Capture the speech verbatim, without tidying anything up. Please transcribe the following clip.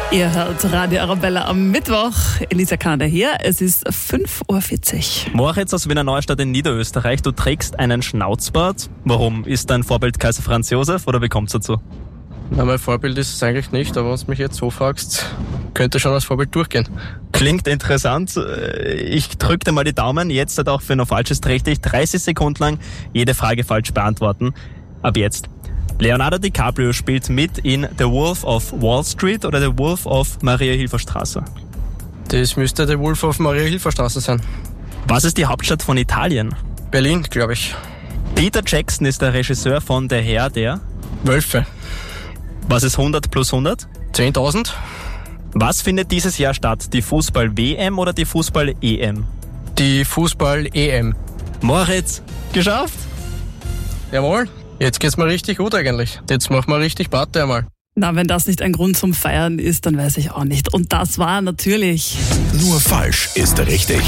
Ihr hört Radio Arabella am Mittwoch. Elisa Kander hier. Es ist fünf Uhr vierzig. Moritz aus Wiener Neustadt in Niederösterreich. Du trägst einen Schnauzbart. Warum? Ist dein Vorbild Kaiser Franz Josef oder wie kommt's dazu? Na, mein Vorbild ist es eigentlich nicht, aber wenn du mich jetzt so fragst, könnte schon als Vorbild durchgehen. Klingt interessant. Ich drück dir mal die Daumen. Jetzt halt auch für noch Falsches richtig. dreißig Sekunden lang jede Frage falsch beantworten. Ab jetzt. Leonardo DiCaprio spielt mit in The Wolf of Wall Street oder The Wolf of Maria-Hilfer-Straße? Das müsste der Wolf auf Maria-Hilfer-Straße sein. Was ist die Hauptstadt von Italien? Berlin, glaube ich. Peter Jackson ist der Regisseur von Der Herr der... Wölfe. Was ist hundert plus hundert? zehntausend. Was findet dieses Jahr statt? Die Fußball-W M oder die Fußball-E M? Die Fußball-E M. Moritz, geschafft? Jawohl. Jetzt geht's mir richtig gut eigentlich. Jetzt machen wir richtig Party einmal. Na, wenn das nicht ein Grund zum Feiern ist, dann weiß ich auch nicht. Und das war natürlich... Nur falsch ist richtig.